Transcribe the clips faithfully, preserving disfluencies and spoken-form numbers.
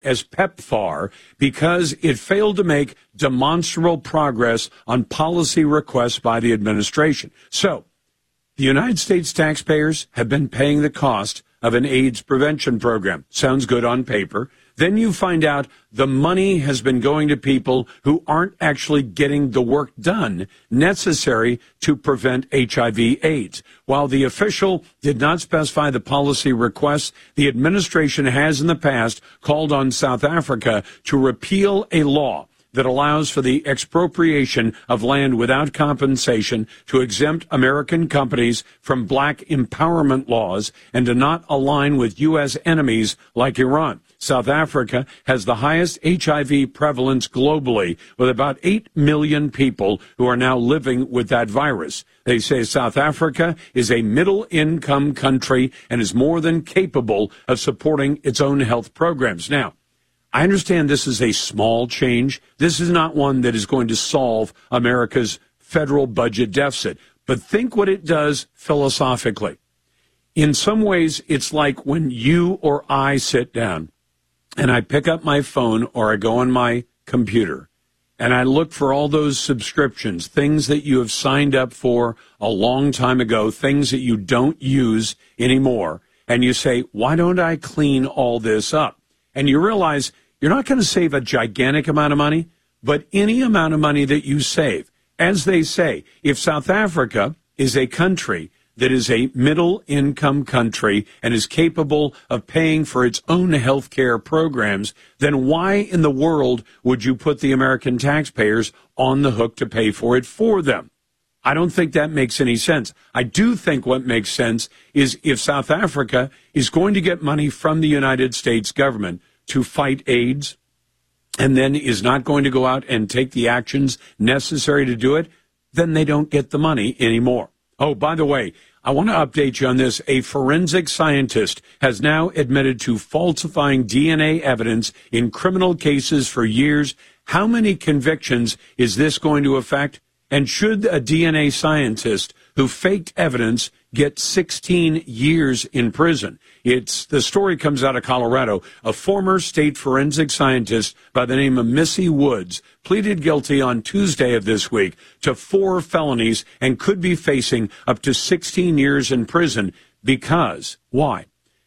as PEPFAR because it failed to make demonstrable progress on policy requests by the administration. So, the United States taxpayers have been paying the cost of an AIDS prevention program. Sounds good on paper. Then you find out the money has been going to people who aren't actually getting the work done necessary to prevent H I V AIDS. While the official did not specify the policy requests, the administration has in the past called on South Africa to repeal a law that allows for the expropriation of land without compensation, to exempt American companies from black empowerment laws, and to not align with U S enemies like Iran. South Africa has the highest H I V prevalence globally, with about eight million people who are now living with that virus. They say South Africa is a middle-income country and is more than capable of supporting its own health programs. Now, I understand this is a small change. This is not one that is going to solve America's federal budget deficit. But think what it does philosophically. In some ways, it's like when you or I sit down and I pick up my phone or I go on my computer and I look for all those subscriptions, things that you have signed up for a long time ago, things that you don't use anymore. And you say, why don't I clean all this up? And you realize you're not going to save a gigantic amount of money, but any amount of money that you save. As they say, if South Africa is a country that is a middle-income country and is capable of paying for its own health care programs, then why in the world would you put the American taxpayers on the hook to pay for it for them? I don't think that makes any sense. I do think what makes sense is if South Africa is going to get money from the United States government to fight AIDS and then is not going to go out and take the actions necessary to do it, then they don't get the money anymore. Oh, by the way, I want to update you on this. A forensic scientist has now admitted to falsifying D N A evidence in criminal cases for years. How many convictions is this going to affect? And should a D N A scientist who faked evidence get sixteen years in prison? It's the story comes out of Colorado. A former state forensic scientist by the name of Missy Woods pleaded guilty on Tuesday of this week to four felonies and could be facing up to sixteen years in prison because, why?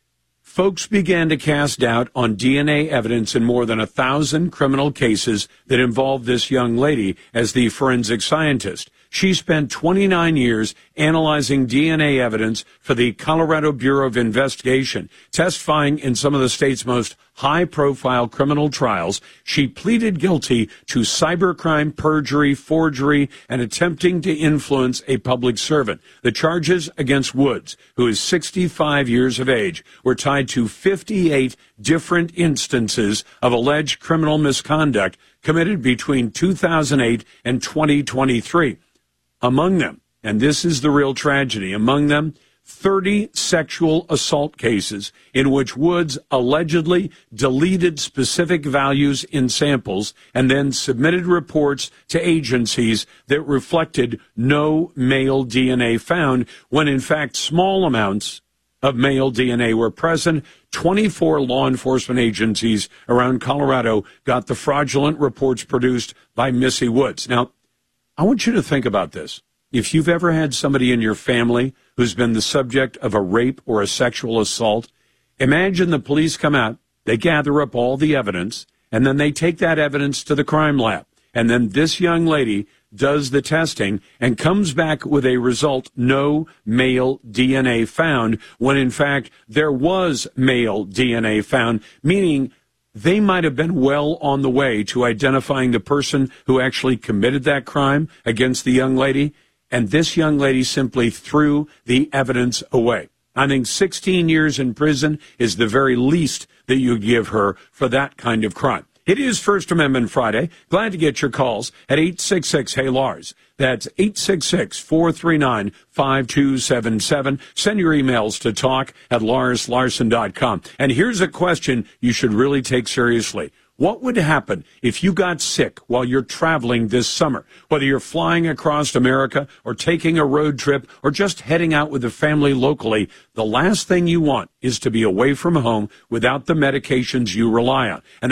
Folks began to cast doubt on D N A evidence in more than a thousand criminal cases that involved this young lady as the forensic scientist. She spent twenty-nine years analyzing D N A evidence for the Colorado Bureau of Investigation, testifying in some of the state's most high-profile criminal trials. She pleaded guilty to cybercrime, perjury, forgery, and attempting to influence a public servant. The charges against Woods, who is sixty-five years of age, were tied to fifty-eight different instances of alleged criminal misconduct committed between two thousand eight and twenty twenty-three. Among them, and this is the real tragedy, among them, thirty sexual assault cases in which Woods allegedly deleted specific values in samples and then submitted reports to agencies that reflected no male D N A found, when in fact small amounts of male D N A were present. twenty-four law enforcement agencies around Colorado got the fraudulent reports produced by Missy Woods. Now, I want you to think about this. If you've ever had somebody in your family who's been the subject of a rape or a sexual assault, imagine the police come out, they gather up all the evidence, and then they take that evidence to the crime lab. And then this young lady does the testing and comes back with a result, no male D N A found, when in fact there was male D N A found, meaning they might have been well on the way to identifying the person who actually committed that crime against the young lady, and this young lady simply threw the evidence away. I think sixteen years in prison is the very least that you give her for that kind of crime. It is First Amendment Friday. Glad to get your calls at eight six six, hey Lars. That's eight six six, four three nine, five two seven seven. Send your emails to talk at lars larson dot com. And here's a question you should really take seriously. What would happen if you got sick while you're traveling this summer? Whether you're flying across America or taking a road trip or just heading out with the family locally, the last thing you want is to be away from home without the medications you rely on. And